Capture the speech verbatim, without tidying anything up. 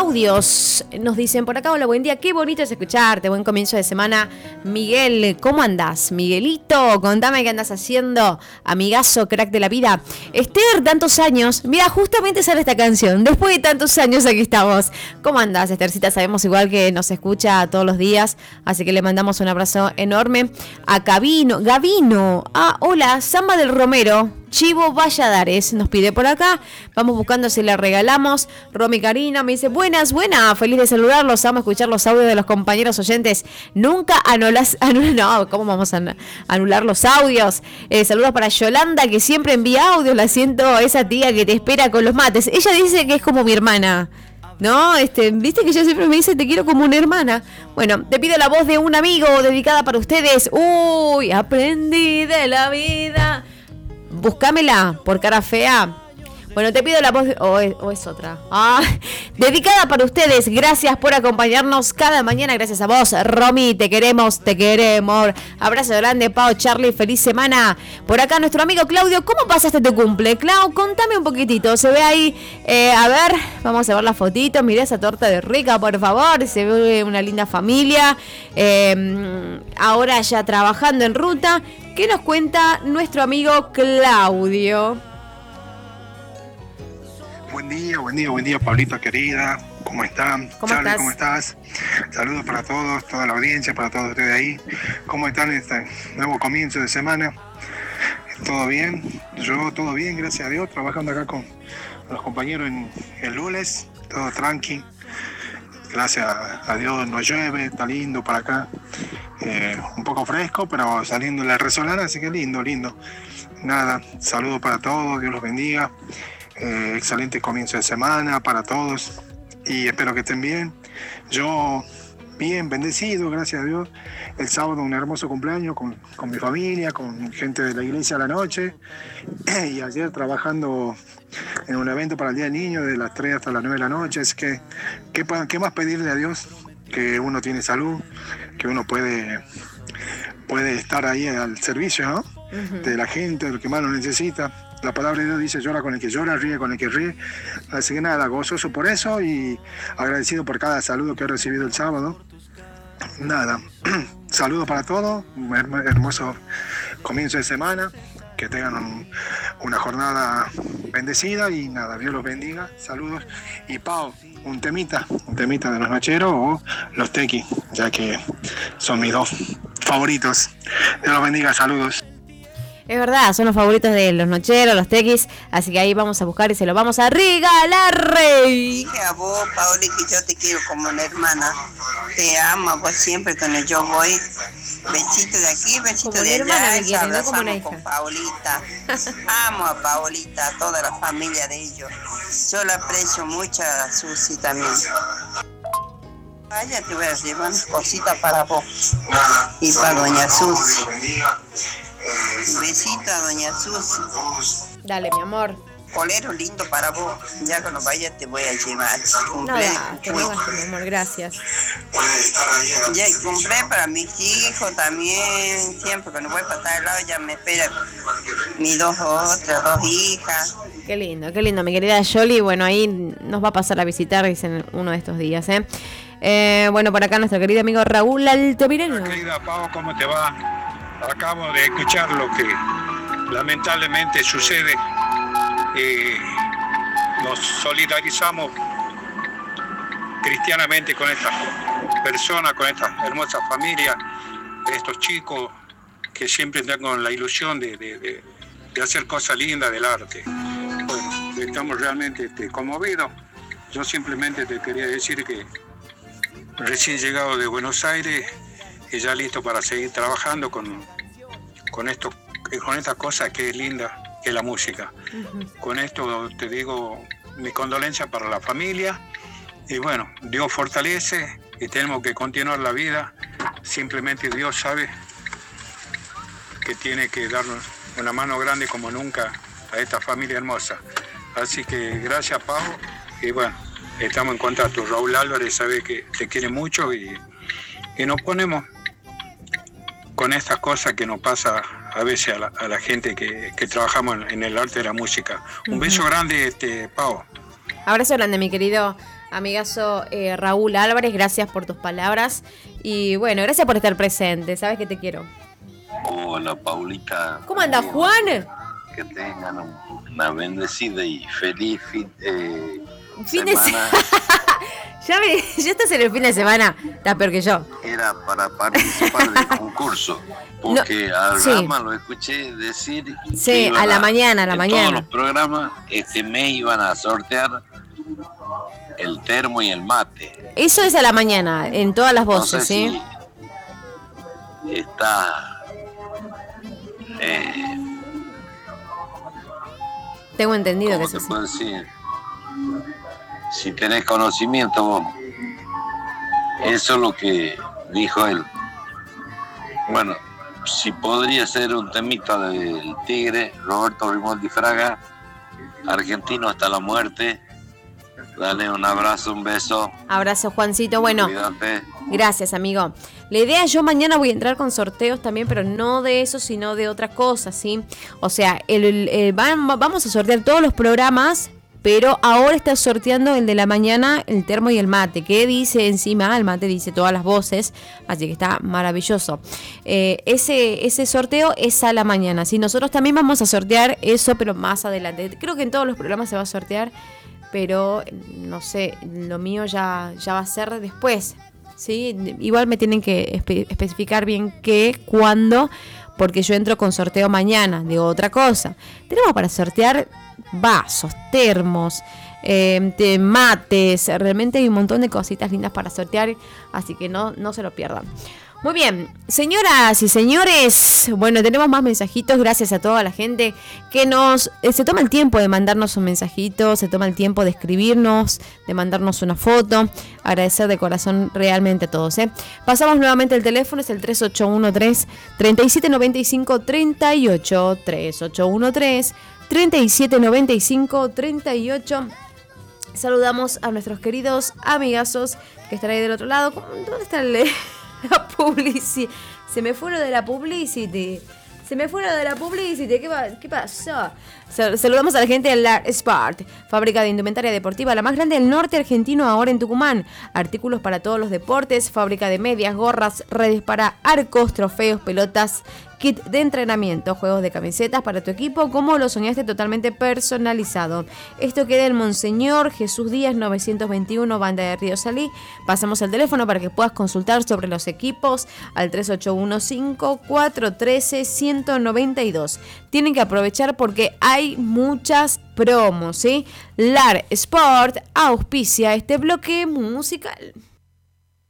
audios. Nos dicen por acá, hola, buen día, qué bonito es escucharte, buen comienzo de semana. Miguel, ¿cómo andás? Miguelito, contame qué andás haciendo, amigazo, crack de la vida. Esther, tantos años, mira, justamente sale esta canción, después de tantos años aquí estamos. ¿Cómo andás, Esthercita? Sabemos igual que nos escucha todos los días, así que le mandamos un abrazo enorme. A Gavino, Gavino, ah, hola, Samba del Romero, Chivo Valladares, nos pide por acá, vamos buscando si le regalamos. Romy Karina me dice, buenas, buenas, feliz de saludarlos, vamos a escuchar los audios de los compañeros oyentes, nunca anulas, anul, no, ¿cómo vamos a anular los audios? Eh, saludos para Yolanda, que siempre envía audios, la siento, esa tía que te espera con los mates, ella dice que es como mi hermana. No, este, viste que ella siempre me dice te quiero como una hermana. Bueno, te pido la voz de un amigo dedicada para ustedes. Uy, aprendí de la vida. Búscamela por cara fea. Bueno, te pido la voz de... O es, o es otra. Ah, dedicada para ustedes. Gracias por acompañarnos cada mañana. Gracias a vos, Romy. Te queremos, te queremos. Abrazo grande, Pau, Charlie. Feliz semana. Por acá nuestro amigo Claudio. ¿Cómo pasaste tu cumple? Clau, contame un poquitito. Se ve ahí... Eh, a ver, vamos a ver las fotitos. Mirá esa torta de rica, por favor. Se ve una linda familia. Eh, ahora ya trabajando en ruta. ¿Qué nos cuenta nuestro amigo Claudio? Buen día, buen día, buen día, Pablito querida. ¿Cómo están? ¿Cómo Charlie, estás? ¿cómo estás? Saludos para todos, toda la audiencia, para todos ustedes ahí. ¿Cómo están en este nuevo comienzo de semana? ¿Todo bien? Yo todo bien, gracias a Dios, trabajando acá con los compañeros en el lunes, todo tranqui. Gracias a Dios no llueve, está lindo para acá. Eh, un poco fresco, pero saliendo de la resolana, así que lindo, lindo. Nada, saludos para todos, Dios los bendiga. Eh, excelente comienzo de semana para todos y espero que estén bien. Yo bien, bendecido, gracias a Dios. El sábado un hermoso cumpleaños con, con mi familia, con gente de la iglesia a la noche, y ayer trabajando en un evento para el Día del Niño de las tres hasta las nueve de la noche. Es que, ¿qué, qué más pedirle a Dios? Que uno tiene salud, que uno puede, puede estar ahí al servicio, ¿no? Uh-huh. De la gente, de lo que más lo necesita. La palabra de Dios dice, llora con el que llora, ríe con el que ríe. Así que nada, gozoso por eso y agradecido por cada saludo que he recibido el sábado. Nada, saludos para todos, un hermoso comienzo de semana, que tengan un, una jornada bendecida y nada, Dios los bendiga, saludos. Y Pau, un temita, un temita de los Nocheros o los Tequis, ya que son mis dos favoritos. Dios los bendiga, saludos. Es verdad, son los favoritos de los Nocheros, los Tequis, así que ahí vamos a buscar y se los vamos a regalar, rey. Dije a vos, Paoli, que yo te quiero como una hermana. Te amo a vos siempre cuando yo voy. Besito de aquí, besito como de hermana, allá. me quiere, no como una hija. Con Paolita. Amo a Paolita, a toda la familia de ellos. Yo la aprecio mucho a Susi también. Vaya, te voy a llevar cositas para vos y para doña Susi. Besito a doña Susi. Dale, mi amor. Colero lindo para vos. Ya cuando vaya te voy a llevar. Compré, no, te mi amor, gracias. Ya compré para mis hijos también. Siempre cuando voy para estar lado ya me esperan mis dos otras dos hijas. Qué lindo, qué lindo, mi querida Yoli. Bueno, ahí nos va a pasar a visitar, dicen, uno de estos días, ¿eh? Eh, bueno, por acá nuestro querido amigo Raúl Altomirano. Querida Pau, ¿cómo te va? Acabo de escuchar lo que lamentablemente sucede. Eh, nos solidarizamos cristianamente con estas personas, con estas hermosas familias, estos chicos que siempre están con la ilusión de, de, de, de hacer cosas lindas del arte. Bueno, estamos realmente este, conmovidos. Yo simplemente te quería decir que recién llegado de Buenos Aires, y ya listo para seguir trabajando con, con esto, con esta cosa que es linda, que es la música. Uh-huh. Con esto te digo mi condolencia para la familia y bueno, Dios fortalece y tenemos que continuar la vida. Simplemente Dios sabe que tiene que darnos una mano grande como nunca a esta familia hermosa. Así que gracias, Pau, y bueno, estamos en contacto. Raúl Álvarez sabe que te quiere mucho y, y nos ponemos con estas cosas que nos pasa a veces a la, a la gente que, que trabajamos en, en el arte de la música. Un beso grande, este, Pau. Abrazo grande, mi querido Amigazo eh, Raúl Álvarez, gracias por tus palabras. Y bueno, gracias por estar presente. Sabes que te quiero. Hola, Paulita. ¿Cómo andas, Juan? Que tengan una bendecida y feliz fin, eh, fin semana. De se... ya, me... ya estás en el fin de semana. Estás peor que yo. Era para participar del concurso. Porque no, al sí. Rama lo escuché decir. Sí, a la a, mañana, a la en mañana. Todos los programas este mes iban a sortear el termo y el mate. Eso es a la mañana, en todas las voces, no sé ¿sí? Si está. Eh, Tengo entendido que ¿cómo es te puedo así. decir? Si tenés conocimiento vos. Eso es lo que dijo él. Bueno, si podría ser un temita del Tigre, Roberto Rimoldi Fraga, argentino hasta la muerte. Dale un abrazo, un beso. Abrazo, Juancito. Bueno, cuídate. Gracias, amigo. La idea, yo mañana voy a entrar con sorteos también, pero no de eso, sino de otras cosas, ¿sí? O sea, el, el, el, vamos a sortear todos los programas, pero ahora está sorteando el de la mañana, el termo y el mate, que dice encima, el mate dice todas las voces, así que está maravilloso. Eh, ese, ese sorteo es a la mañana, ¿sí? Nosotros también vamos a sortear eso, pero más adelante. Creo que en todos los programas se va a sortear, pero no sé, lo mío ya, ya va a ser después, ¿sí? Igual me tienen que espe- especificar bien qué, cuándo, porque yo entro con sorteo mañana de otra cosa. Tenemos para sortear vasos, termos, eh, de mates, realmente hay un montón de cositas lindas para sortear, así que no, no se lo pierdan. Muy bien, señoras y señores, bueno, tenemos más mensajitos, gracias a toda la gente que nos eh, se toma el tiempo de mandarnos un mensajito, se toma el tiempo de escribirnos, de mandarnos una foto, agradecer de corazón realmente a todos, ¿eh? Pasamos nuevamente el teléfono, es el tres ocho uno tres, tres siete nueve cinco, tres ocho, tres ocho uno tres, tres siete nueve cinco, tres ocho. Saludamos a nuestros queridos amigazos que están ahí del otro lado. ¿Dónde está el... La publicity. Se me fue lo de la publicity. Se me fue lo de la publicity. ¿Qué, va? ¿Qué pasó? Saludamos a la gente de Lar Sport, fábrica de indumentaria deportiva, la más grande del norte argentino, ahora en Tucumán. Artículos para todos los deportes, fábrica de medias, gorras, redes para arcos, trofeos, pelotas, kit de entrenamiento, juegos de camisetas para tu equipo, como lo soñaste, totalmente personalizado. Esto queda en Monseñor Jesús Díaz novecientos veintiuno, Banda de Río Salí. Pasamos el teléfono para que puedas consultar sobre los equipos al tres ocho uno cinco, cuatro uno tres, uno uno nueve dos. Tienen que aprovechar porque hay muchas promos, ¿sí? Lar Sport auspicia este bloque musical.